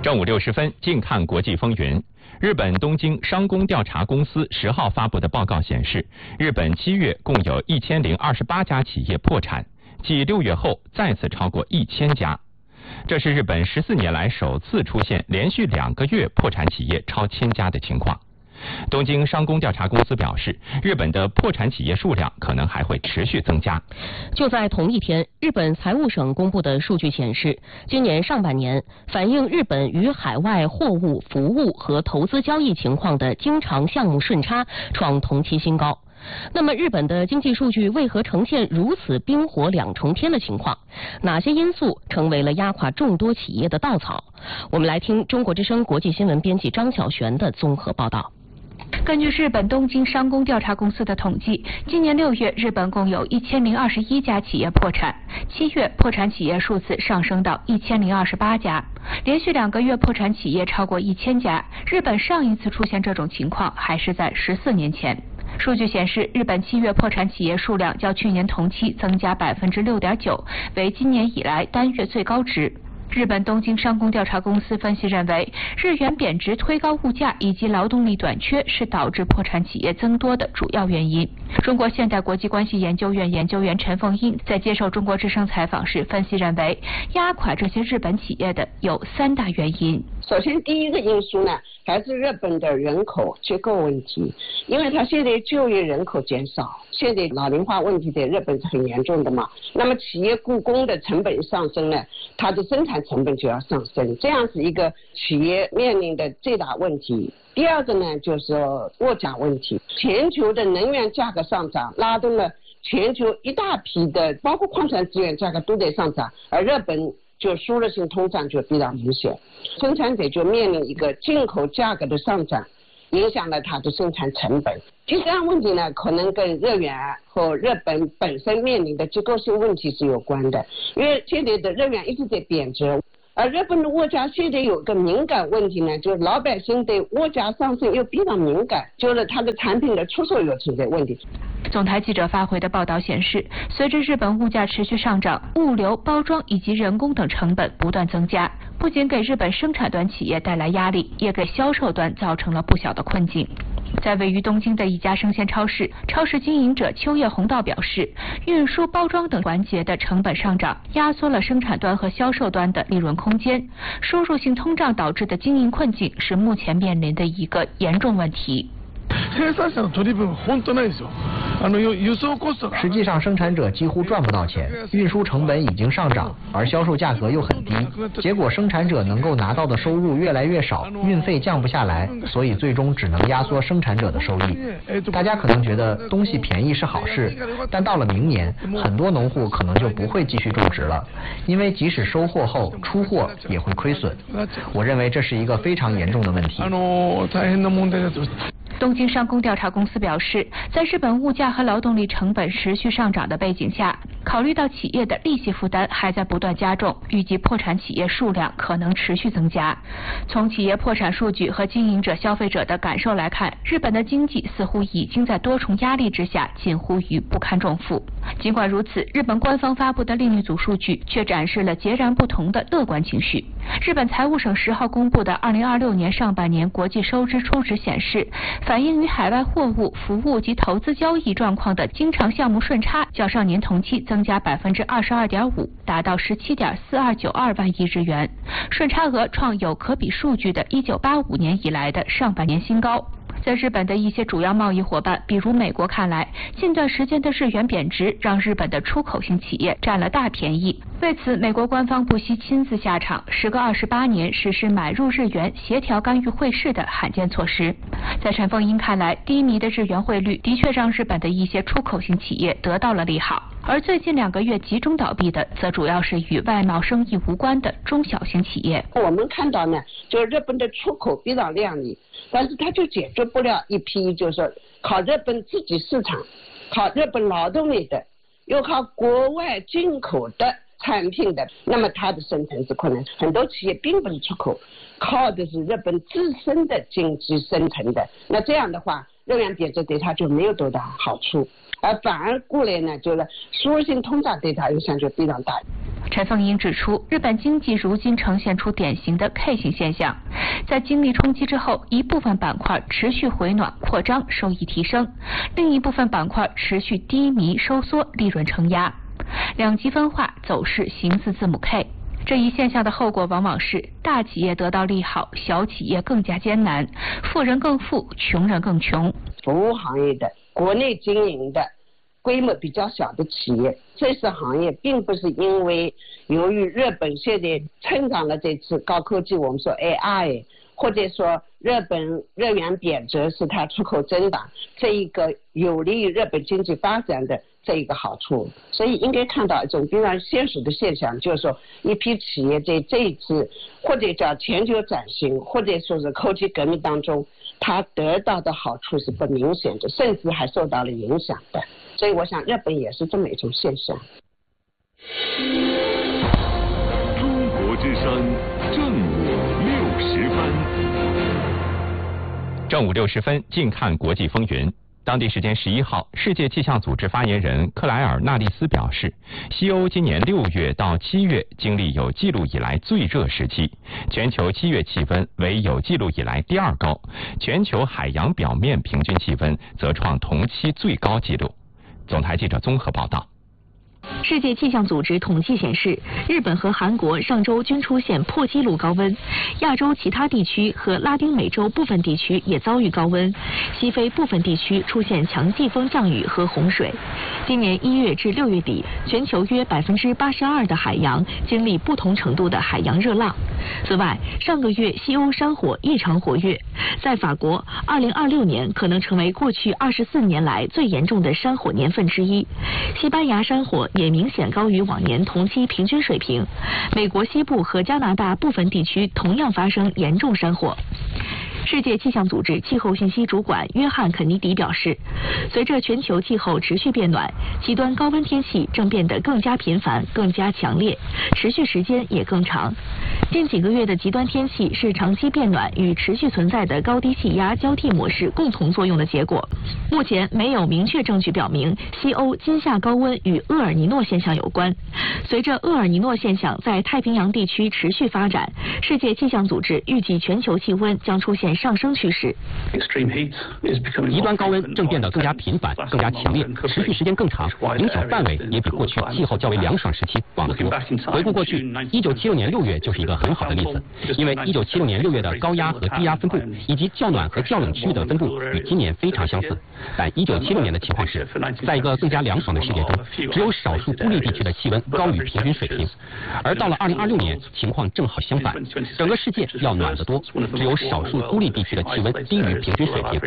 正午6时分，近看国际风云。日本东京商工调查公司10号发布的报告显示，日本7月共有1028家企业破产，继6月后再次超过1000家。这是日本14年来首次出现连续2个月破产企业超1000家的情况。东京商工调查公司表示，日本的破产企业数量可能还会持续增加。 就在同一天，日本财务省公布的数据显示，今年上半年反映日本与海外货物、服务和投资交易情况的经常项目顺差创同期新高。那么，日本的经济数据为何呈现如此冰火两重天的情况？哪些因素成为了压垮众多企业的稻草？我们来听中国之声国际新闻编辑张晓璇的综合报道。 根据日本东京商工调查公司的统计，今年6月，日本共有1021家企业破产，7月破产企业数字上升到1028家，连续2个月破产企业超过1000家。日本上一次出现这种情况还是在14年前。数据显示，日本7月破产企业数量较去年同期增加6.9%，为今年以来单月最高值。日本东京商工调查公司分析认为，日元贬值推高物价以及劳动力短缺是导致破产企业增多的主要原因。中国现代国际关系研究院研究员陈凤英在接受中国之声采访时分析认为，压垮这些日本企业的有3大原因。 首先，第一个因素呢，还是日本的人口结构问题，因为它现在就业人口减少，现在老龄化问题在日本是很严重的嘛。那么企业雇工的成本上升呢，它的生产成本就要上升，这样是一个企业面临的最大问题。第二个呢，就是物价问题，全球的能源价格上涨，拉动了全球一大批的，包括矿产资源价格都在上涨，而日本就输入性通胀就比较明显，生产者就面临一个进口价格的上涨，影响了它的生产成本。第3个问题呢，可能跟日元和日本本身面临的结构性问题是有关的，因为现在的日元一直在贬值。而日本的物价现在有个敏感问题呢，就是老百姓对物价上升又比较敏感，就是它的产品的出售又存在问题。 总台记者发回的报道显示，随着日本物价持续上涨，物流、包装以及人工等成本不断增加，不仅给日本生产端企业带来压力，也给销售端造成了不小的困境。在位于东京的一家生鲜超市，超市经营者秋叶弘道表示，运输、包装等环节的成本上涨，压缩了生产端和销售端的利润空间。输入性通胀导致的经营困境是目前面临的一个严重问题。 实际上，生产者几乎赚不到钱，运输成本已经上涨，而销售价格又很低，结果生产者能够拿到的收入越来越少，运费降不下来，所以最终只能压缩生产者的收益。大家可能觉得东西便宜是好事，但到了明年，很多农户可能就不会继续种植了，因为即使收获后出货也会亏损。我认为这是一个非常严重的问题。 东京商工调查公司表示，在日本物价和劳动力成本持续上涨的背景下，考虑到企业的利息负担还在不断加重，预计破产企业数量可能持续增加。从企业破产数据和经营者、消费者的感受来看，日本的经济似乎已经在多重压力之下近乎于不堪重负。尽管如此，日本官方发布的另一组数据却展示了截然不同的乐观情绪。日本财务省10号公布的2026年上半年国际收支初值显示，反映于海外货物、服务及投资交易状况的经常项目顺差较上年同期增加22.5%，达到17.4292万亿日元，顺差额创有可比数据的1985年以来的上半年新高。在日本的一些主要贸易伙伴，比如美国看来，近段时间的日元贬值让日本的出口型企业占了大便宜。为此，美国官方不惜亲自下场，时隔28年实施买入日元协调干预汇市的罕见措施。在陈凤英看来，低迷的日元汇率的确让日本的一些出口型企业得到了利好，而最近2个月集中倒闭的，则主要是与外贸生意无关的中小型企业。 我们看到呢，就是日本的出口比较亮丽，但是它就解决不了一批就是靠日本自己市场、靠日本劳动力的，又靠国外进口的产品的，那么它的生存是困难。很多企业并不是出口，靠的是日本自身的经济生存的。那这样的话，日元贬值对它就没有多大好处，而反而过来呢，就是输入性通胀对它影响就非常大。 陈凤英指出，日本经济如今呈现出典型的 K 型现象，在经历冲击之后，一部分板块持续回暖扩张，收益提升；另一部分板块持续低迷收缩，利润承压，两极分化，走势形似字母 K。这一现象的后果往往是大企业得到利好，小企业更加艰难，富人更富，穷人更穷。 服务行业的国内经营的规模比较小的企业，这些行业并不是因为由于日本现在成长了这次高科技，我们说 AI， 或者说日元贬值是它出口增长，这一个有利于日本经济发展的这一个好处。所以应该看到一种非常现实的现象，就是说一批企业在这一次或者叫全球转型，或者说是科技革命当中，它得到的好处是不明显的，甚至还受到了影响的。所以我想日本也是这么一种现象。 中国之声正午60分。 正午60分，近看国际风云。当地时间11号，世界气象组织发言人克莱尔纳利斯表示，西欧今年6月到7月经历有记录以来最热时期，全球7月气温为有记录以来第2高，全球海洋表面平均气温则创同期最高纪录。总台记者综合报道。 世界气象组织统计显示，日本和韩国上周均出现破纪录高温，亚洲其他地区和拉丁美洲部分地区也遭遇高温，西非部分地区出现强季风降雨和洪水。今年1月至6月底，全球约82%的海洋经历不同程度的海洋热浪。此外，上个月西欧山火异常活跃，在法国，2026年可能成为过去24年来最严重的山火年份之一。西班牙山火也明显高于往年同期平均水平。美国西部和加拿大部分地区同样发生严重山火。世界气象组织气候信息主管约翰肯尼迪表示，随着全球气候持续变暖，极端高温天气正变得更加频繁、更加强烈，持续时间也更长。近几个月的极端天气是长期变暖与持续存在的高低气压交替模式共同作用的结果。目前没有明确证据表明西欧今夏高温与厄尔尼诺现象有关。随着厄尔尼诺现象在太平洋地区持续发展，世界气象组织预计全球气温将出现上升趋势。 极端高温正变得更加频繁、更加强烈，持续时间更长，影响范围也比过去气候较为凉爽时期广得多。回顾过去，1976年6月就是一个很好的例子，因为1976年6月的高压和低压分布以及较暖和较冷区域的分布与今年非常相似。但1976年的情况是，在一个更加凉爽的世界中，只有少数孤立地区的气温高于平均水平，而到了2026年，情况正好相反，整个世界要暖得多，只有少数孤立地区的气温低于平均水平。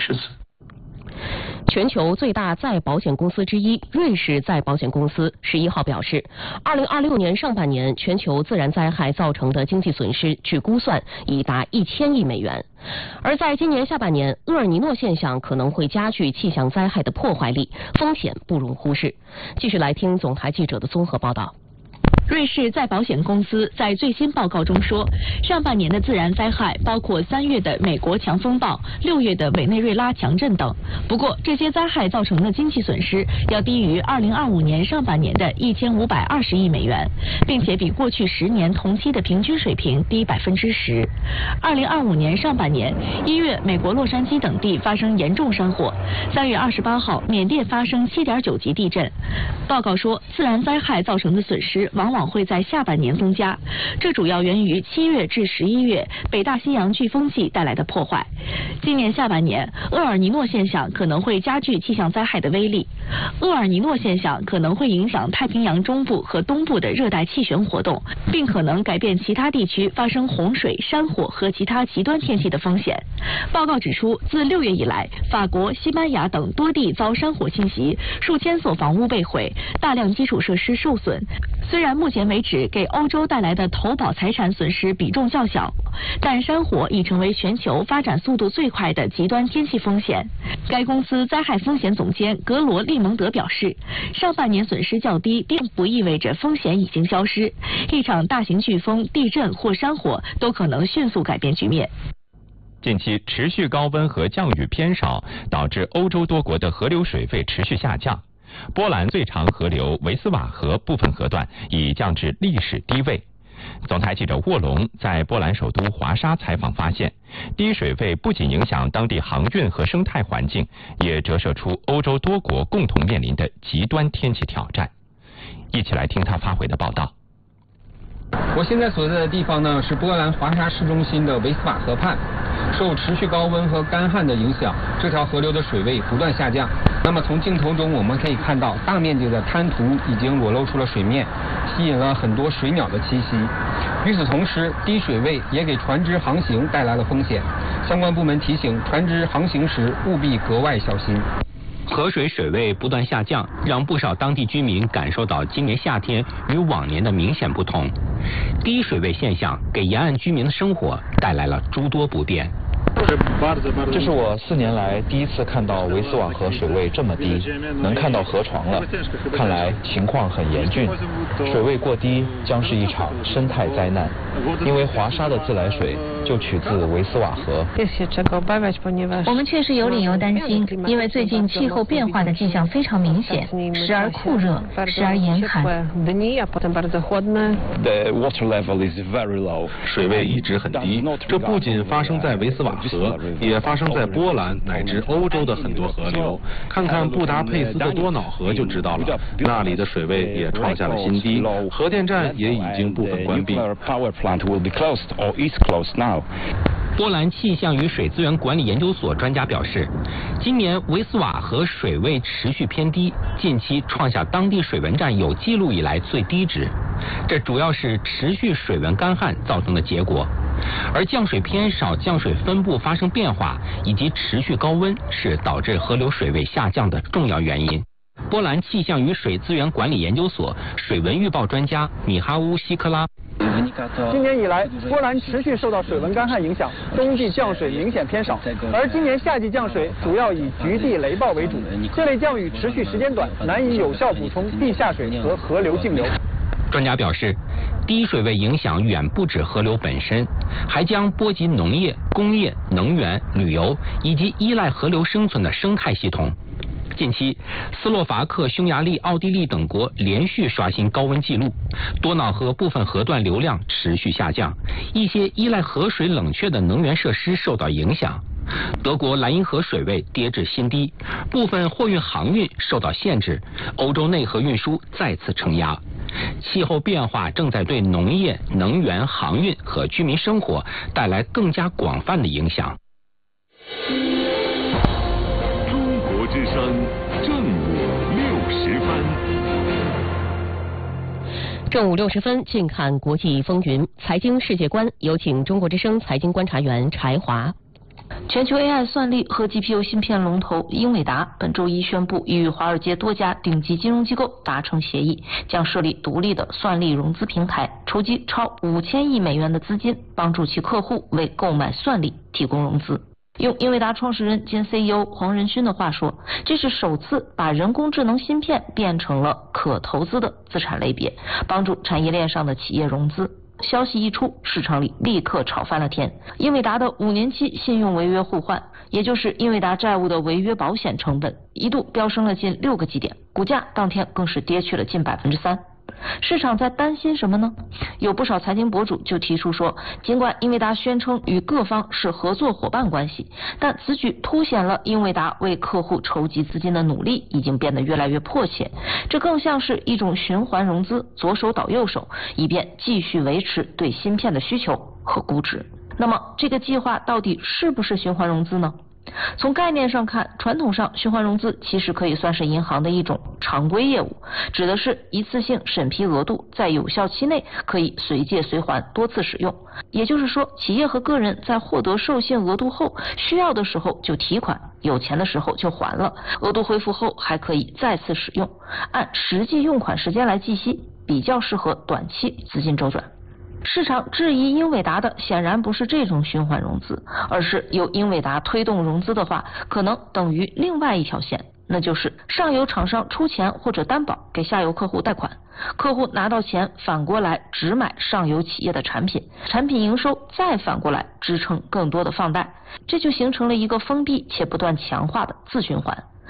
全球最大再保险公司之一瑞士再保险公司11号表示，2026年上半年全球自然灾害造成的经济损失据估算已达1000亿美元。而在今年下半年，厄尔尼诺现象可能会加剧气象灾害的破坏力，风险不容忽视。继续来听总台记者的综合报道。 瑞士再保险公司在最新报告中说，上半年的自然灾害包括3月的美国强风暴、6月的委内瑞拉强震等。不过，这些灾害造成的经济损失要低于2025年上半年的1520亿美元，并且比过去10年同期的平均水平低10%。2025年上半年，1月美国洛杉矶等地发生严重山火，3月28号缅甸发生7.9级地震。报告说，自然灾害造成的损失往往会在下半年增加，这主要源于7月至11月北大西洋飓风季带来的破坏。今年下半年，厄尔尼诺现象可能会加剧气象灾害的威力。厄尔尼诺现象可能会影响太平洋中部和东部的热带气旋活动，并可能改变其他地区发生洪水、山火和其他极端天气的风险。报告指出，自6月以来，法国、西班牙等多地遭山火侵袭，数千所房屋被毁，大量基础设施受损。虽然目前为止给欧洲带来的投保财产损失比重较小，但山火已成为全球发展速度最快的极端天气风险。该公司灾害风险总监格罗利蒙德表示，上半年损失较低并不意味着风险已经消失，一场大型飓风、地震或山火都可能迅速改变局面。 近期持续高温和降雨偏少，导致欧洲多国的河流水位持续下降。 波兰最长河流维斯瓦河部分河段已降至历史低位。总台记者沃龙在波兰首都华沙采访发现，低水位不仅影响当地航运和生态环境，也折射出欧洲多国共同面临的极端天气挑战。一起来听他发回的报道。 我现在所在的地方呢，是波兰华沙市中心的维斯瓦河畔。受持续高温和干旱的影响，这条河流的水位不断下降。那么从镜头中我们可以看到，大面积的滩涂已经裸露出了水面，吸引了很多水鸟的栖息。与此同时，低水位也给船只航行带来了风险。相关部门提醒，船只航行时务必格外小心。 河水水位不断下降，让不少当地居民感受到今年夏天与往年的明显不同。低水位现象给沿岸居民的生活带来了诸多不便。 这是我4年来第一次看到维斯瓦河水位这么低，能看到河床了。看来情况很严峻，水位过低将是一场生态灾难。因为华沙的自来水就取自维斯瓦河。 我们确实有理由担心，因为最近气候变化的迹象非常明显，时而酷热，时而严寒。 水位一直很低，这不仅发生在维斯瓦河，也发生在波兰乃至欧洲的很多河流。看看布达佩斯的多瑙河就知道了，那里的水位也创下了新低，核电站也已经部分关闭。 波兰气象与水资源管理研究所专家表示，今年维斯瓦河水位持续偏低，近期创下当地水文站有记录以来最低值。这主要是持续水文干旱造成的结果，而降水偏少、降水分布发生变化以及持续高温是导致河流水位下降的重要原因。波兰气象与水资源管理研究所水文预报专家米哈乌希克拉。 今年以来，波兰持续受到水文干旱影响，冬季降水明显偏少，而今年夏季降水主要以局地雷暴为主，这类降雨持续时间短，难以有效补充地下水和河流径流。 专家表示，低水位影响远不止河流本身，还将波及农业、工业、能源、旅游以及依赖河流生存的生态系统。近期，斯洛伐克、匈牙利、奥地利等国连续刷新高温记录，多瑙河部分河段流量持续下降，一些依赖河水冷却的能源设施受到影响。德国莱茵河水位跌至新低，部分货运航运受到限制，欧洲内河运输再次承压。气候变化正在对农业、能源、航运和居民生活带来更加广泛的影响。 中国之声正午60分。 正午60分，近看国际风云，财经世界观，有请中国之声财经观察员柴华。 全球 AI 算力和 GPU 芯片龙头英伟达本周一宣布，已与华尔街多家顶级金融机构达成协议，将设立独立的算力融资平台，筹集超5000亿美元的资金，帮助其客户为购买算力提供融资。用英伟达创始人兼 CEO 黄仁勋的话说，这是首次把人工智能芯片变成了可投资的资产类别，帮助产业链上的企业融资。消息一出，市场里立刻炒翻了天。英伟达的5年期信用违约互换，也就是英伟达债务的违约保险成本，一度飙升了近6个基点，股价当天更是跌去了近3%。市场在担心什么呢？有不少财经博主就提出说，尽管英伟达宣称与各方是合作伙伴关系，但此举凸显了英伟达为客户筹集资金的努力已经变得越来越迫切，这更像是一种循环融资，左手倒右手，以便继续维持对芯片的需求和估值。那么这个计划到底是不是循环融资呢？从概念上看，传统上循环融资其实可以算是银行的一种常规业务，指的是一次性审批额度，在有效期内可以随借随还，多次使用。也就是说，企业和个人在获得授信额度后，需要的时候就提款，有钱的时候就还了，额度恢复后还可以再次使用，按实际用款时间来计息，比较适合短期资金周转。市场质疑英伟达的显然不是这种循环融资，而是由英伟达推动融资的话，可能等于另外一条线，那就是上游厂商出钱或者担保给下游客户贷款，客户拿到钱反过来只买上游企业的产品，产品营收再反过来支撑更多的放贷，这就形成了一个封闭且不断强化的自循环。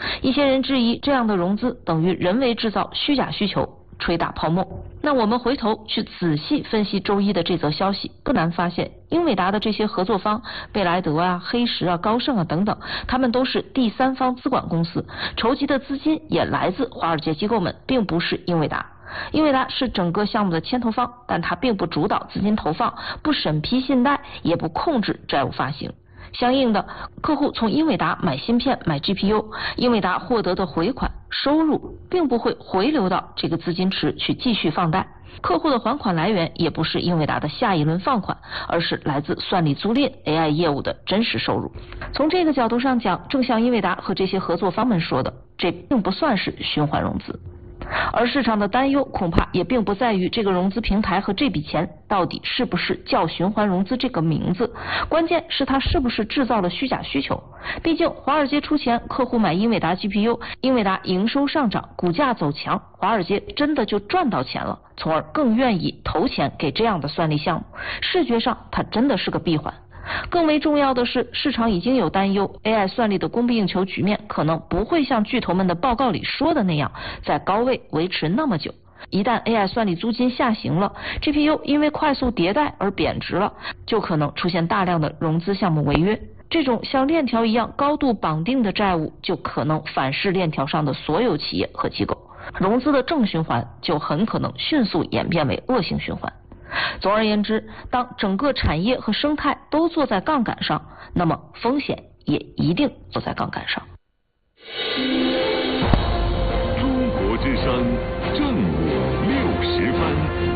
一些人质疑这样的融资等于人为制造虚假需求，吹大泡沫。那我们回头去仔细分析周一的这则消息，不难发现，英伟达的这些合作方，贝莱德啊、黑石啊、高盛啊等等，他们都是第三方资管公司，筹集的资金也来自华尔街机构们，并不是英伟达。英伟达是整个项目的牵头方，但它并不主导资金投放，不审批信贷，也不控制债务发行。相应的，客户从英伟达买芯片、买 GPU， 英伟达获得的回款收入并不会回流到这个资金池去继续放贷。客户的还款来源也不是英伟达的下一轮放款，而是来自算力租赁 AI 业务的真实收入。从这个角度上讲，正像英伟达和这些合作方们说的，这并不算是循环融资。而市场的担忧恐怕也并不在于这个融资平台和这笔钱到底是不是叫循环融资这个名字，关键是它是不是制造了虚假需求。毕竟华尔街出钱，客户买英伟达 GPU， 英伟达营收上涨，股价走强，华尔街真的就赚到钱了，从而更愿意投钱给这样的算力项目。视觉上它真的是个闭环。更为重要的是，市场已经有担忧 AI 算力的供不应求局面可能不会像巨头们的报告里说的那样在高位维持那么久。一旦 AI 算力租金下行了， GPU 因为快速迭代而贬值了，就可能出现大量的融资项目违约。这种像链条一样高度绑定的债务就可能反噬链条上的所有企业和机构，融资的正循环就很可能迅速演变为恶性循环。总而言之，当整个产业和生态都坐在杠杆上，那么风险也一定坐在杠杆上。 中国之声正午60分。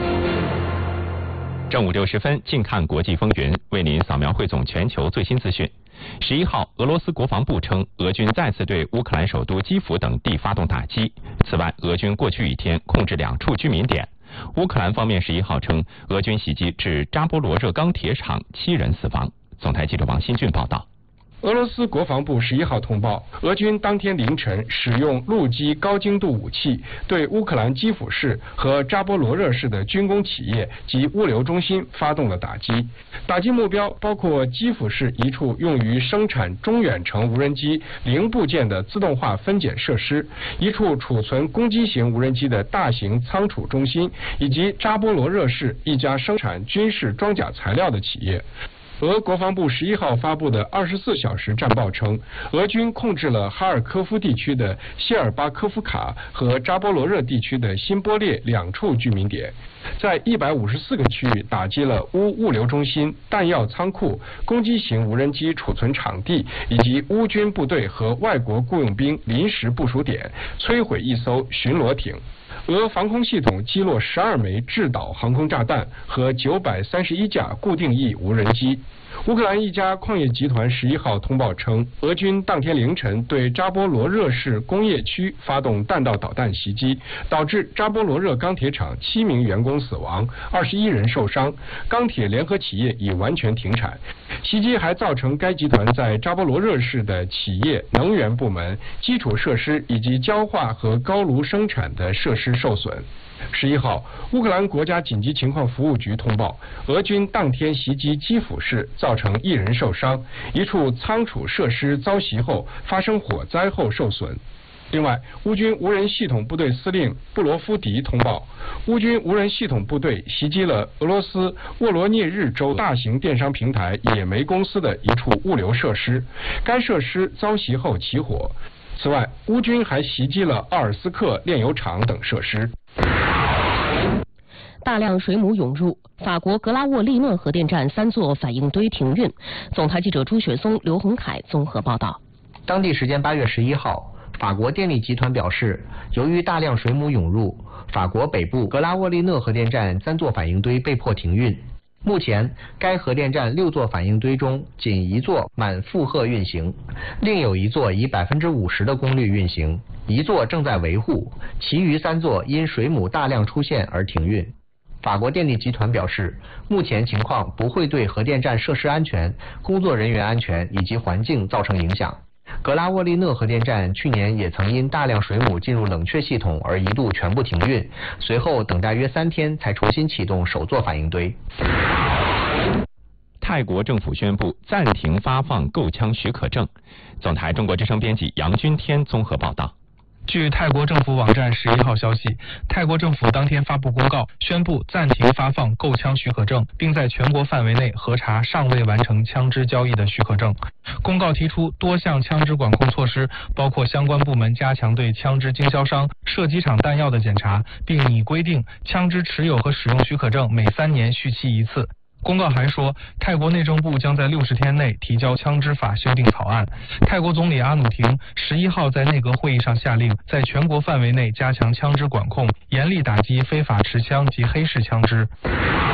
正午60分，近看国际风云，为您扫描汇总全球最新资讯。11号，俄罗斯国防部称，俄军再次对乌克兰首都基辅等地发动打击。此外，俄军过去一天控制2处居民点。乌克兰方面11号称，俄军袭击至扎波罗热钢铁厂，7人死亡。总台记者王新俊报道。 俄罗斯国防部11号通报，俄军当天凌晨使用陆基高精度武器对乌克兰基辅市和扎波罗热市的军工企业及物流中心发动了打击。打击目标包括基辅市一处用于生产中远程无人机零部件的自动化分拣设施，一处储存攻击型无人机的大型仓储中心，以及扎波罗热市一家生产军事装甲材料的企业。俄国防部11号发布的24小时战报称，俄军控制了哈尔科夫地区的谢尔巴科夫卡和扎波罗热地区的辛波列2处居民点，在154个区域打击了乌物流中心、弹药仓库、攻击型无人机储存场地以及乌军部队和外国雇佣兵临时部署点，摧毁1艘巡逻艇。俄防空系统击落12枚制导航空炸弹和931架固定翼无人机。乌克兰一家矿业集团11号通报称，俄军当天凌晨对扎波罗热市工业区发动弹道导弹袭击，导致扎波罗热钢铁厂7名员工死亡，21人受伤，钢铁联合企业已完全停产。袭击还造成该集团在扎波罗热市的企业、能源部门、基础设施以及焦化和高炉生产的设施受损。11号，乌克兰国家紧急情况服务局通报，俄军当天袭击基辅市，造成1人受伤，一处仓储设施遭袭后发生火灾后受损。另外，乌军无人系统部队司令布罗夫迪通报，乌军无人系统部队袭击了俄罗斯沃罗涅日州大型电商平台野莓公司的一处物流设施，该设施遭袭后起火。此外，乌军还袭击了奥尔斯克炼油厂等设施。 大量水母涌入，法国格拉沃利讷核电站3座反应堆停运。总台记者朱雪松、刘洪凯综合报道。 当地时间8月11号，法国电力集团表示，由于大量水母涌入，法国北部格拉沃利讷核电站3座反应堆被迫停运。目前，该核电站6座反应堆中仅1座满负荷运行，另有1座以50%的功率运行，1座正在维护，其余3座因水母大量出现而停运。法国电力集团表示，目前情况不会对核电站设施安全、工作人员安全以及环境造成影响。格拉沃利讷核电站去年也曾因大量水母进入冷却系统而一度全部停运，随后等待约3天才重新启动首座反应堆。 泰国政府宣布暂停发放购枪许可证。总台中国之声编辑杨君天综合报道。 据泰国政府网站11号消息，泰国政府当天发布公告，宣布暂停发放购枪许可证，并在全国范围内核查尚未完成枪支交易的许可证。公告提出多项枪支管控措施，包括相关部门加强对枪支经销商、射击场弹药的检查，并拟规定枪支持有和使用许可证每3年续期一次。公告还说，泰国内政部将在60天内提交枪支法修订草案。泰国总理阿努廷11号在内阁会议上下令，在全国范围内加强枪支管控，严厉打击非法持枪及黑市枪支。